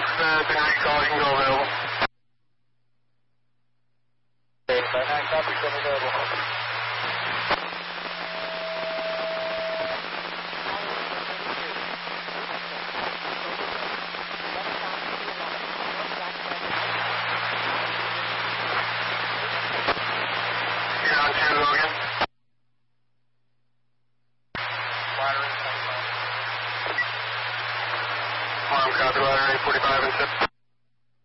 Benelli calling, go available. Okay, 9 copy, come available. You're on 2 again.